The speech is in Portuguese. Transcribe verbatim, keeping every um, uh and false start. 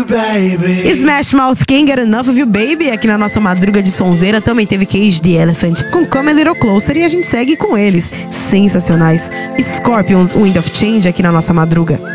baby. Smash Mouth Can't Get Enough of You Baby, aqui na nossa madruga de sonzeira. Também teve Cage the Elephant com Come a Little Closer, e a gente segue com eles, sensacionais. Scorpions, Wind of Change, aqui na nossa madruga.